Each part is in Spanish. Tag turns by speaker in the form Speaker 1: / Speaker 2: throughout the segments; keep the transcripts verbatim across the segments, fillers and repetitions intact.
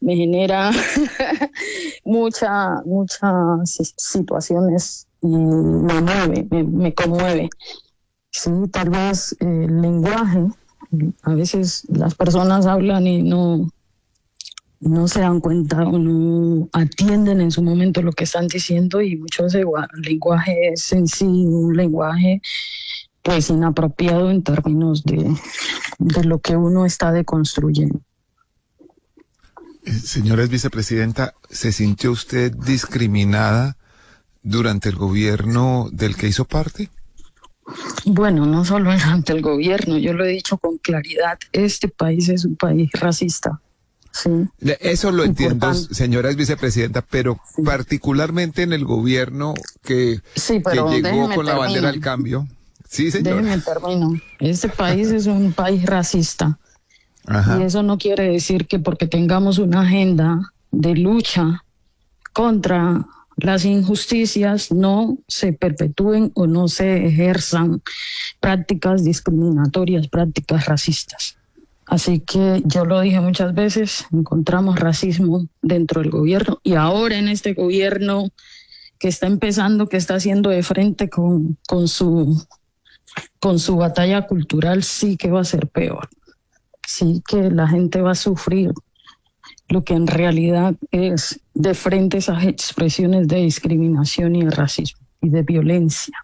Speaker 1: me genera mucha, muchas situaciones y me mueve, me, me conmueve. Sí, tal vez eh, el lenguaje, a veces las personas hablan y no, no se dan cuenta o no atienden en su momento lo que están diciendo, y mucho de ese lenguaje es en sí un lenguaje pues inapropiado en términos de, de lo que uno está deconstruyendo.
Speaker 2: Señora vicepresidenta, ¿se sintió usted discriminada durante el gobierno del que hizo parte?
Speaker 1: Bueno, no solo ante el gobierno, yo lo he dicho con claridad, este país es un país racista. Sí.
Speaker 2: Eso lo entiendo,
Speaker 1: Importante.
Speaker 2: señora vicepresidenta, pero sí, particularmente en el gobierno que,
Speaker 1: sí, pero
Speaker 2: que llegó con
Speaker 1: termino.
Speaker 2: la bandera del cambio. Sí, señora.
Speaker 1: Déjeme termino. Este país es un país racista. Ajá. Y eso no quiere decir que porque tengamos una agenda de lucha contra las injusticias no se perpetúen o no se ejerzan prácticas discriminatorias, prácticas racistas. Así que yo lo dije muchas veces, encontramos racismo dentro del gobierno, y ahora en este gobierno que está empezando, que está haciendo de frente con, con, su, con su batalla cultural, sí que va a ser peor. Sí que la gente va a sufrir lo que en realidad es de frente esas expresiones de discriminación y de racismo y de violencia.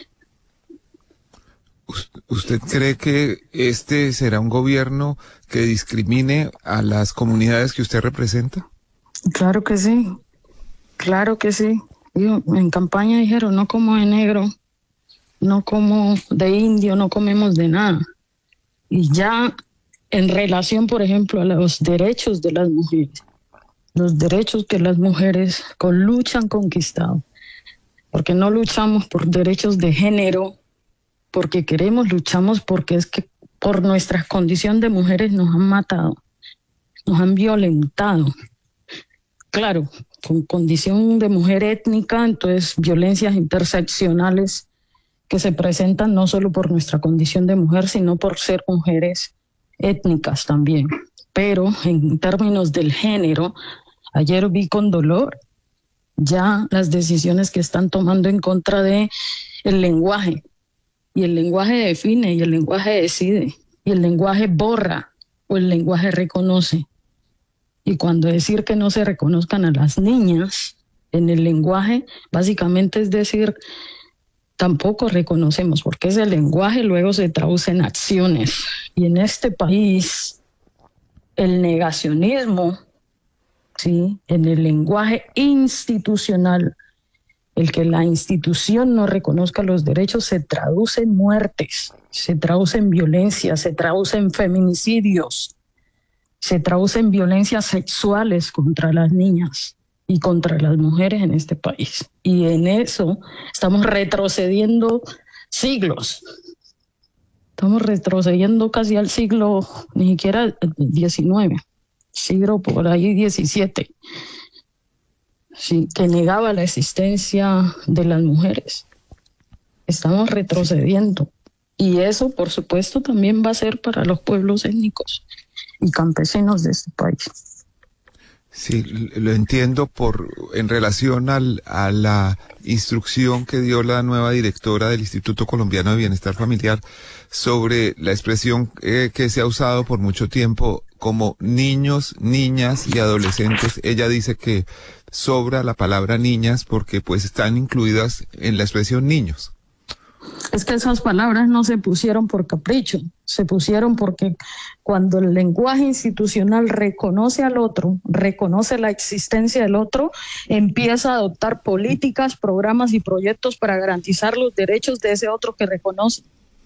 Speaker 2: ¿Usted cree que este será un gobierno que discrimine a las comunidades que usted representa?
Speaker 1: Claro que sí, claro que sí. Yo, en campaña dijeron, no como de negro, no como de indio, no comemos de nada. Y ya en relación, por ejemplo, a los derechos de las mujeres, los derechos que las mujeres con lucha han conquistado, porque no luchamos por derechos de género, porque queremos, luchamos porque es que por nuestra condición de mujeres nos han matado, nos han violentado. Claro, con condición de mujer étnica, entonces violencias interseccionales que se presentan no solo por nuestra condición de mujer, sino por ser mujeres étnicas también. Pero en términos del género, ayer vi con dolor ya las decisiones que están tomando en contra de el lenguaje. Y el lenguaje define, y el lenguaje decide, y el lenguaje borra, o el lenguaje reconoce. Y cuando decir que no se reconozcan a las niñas en el lenguaje, básicamente es decir, tampoco reconocemos, porque ese lenguaje luego se traduce en acciones. Y en este país, el negacionismo, ¿sí?, en el lenguaje institucional, el que la institución no reconozca los derechos, se traduce en muertes, se traduce en violencia, se traduce en feminicidios, se traduce en violencias sexuales contra las niñas y contra las mujeres en este país. Y en eso estamos retrocediendo siglos. Estamos retrocediendo casi al siglo, ni siquiera diecinueve, siglo por ahí diecisiete. Sí, que negaba la existencia de las mujeres. Estamos retrocediendo. Y eso, por supuesto, también va a ser para los pueblos étnicos y campesinos de este país.
Speaker 2: Sí, lo entiendo por en relación al, a la instrucción que dio la nueva directora del Instituto Colombiano de Bienestar Familiar sobre la expresión eh, que se ha usado por mucho tiempo como niños, niñas y adolescentes. Ella dice que sobra la palabra niñas porque pues están incluidas en la expresión niños.
Speaker 1: Es que esas palabras no se pusieron por capricho, se pusieron porque cuando el lenguaje institucional reconoce al otro, reconoce la existencia del otro, empieza a adoptar políticas, programas y proyectos para garantizar los derechos de ese otro que reconoce.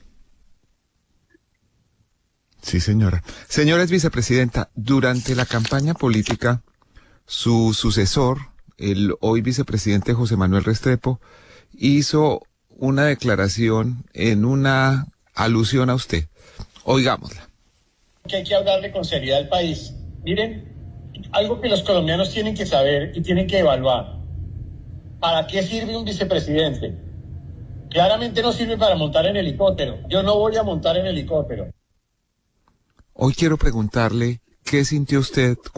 Speaker 2: Sí, señora. Señora vicepresidenta, durante la campaña política, su sucesor, el hoy vicepresidente José Manuel Restrepo, hizo una declaración en una alusión a usted. Oigámosla.
Speaker 3: Que hay que hablarle con seriedad al país. Miren, algo que los colombianos tienen que saber y tienen que evaluar. ¿Para qué sirve un vicepresidente? Claramente no sirve para montar en helicóptero. Yo no voy a montar en helicóptero.
Speaker 2: Hoy quiero preguntarle, ¿qué sintió usted